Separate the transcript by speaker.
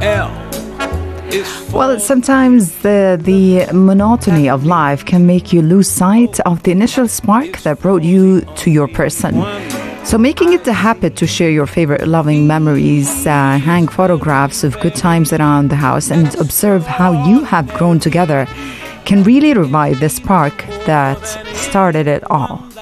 Speaker 1: Well, sometimes the monotony of life can make you lose sight of the initial spark that brought you to your person. So making it a habit to share your favorite loving memories, hang photographs of good times around the house, and observe how you have grown together can really revive the spark that started it all.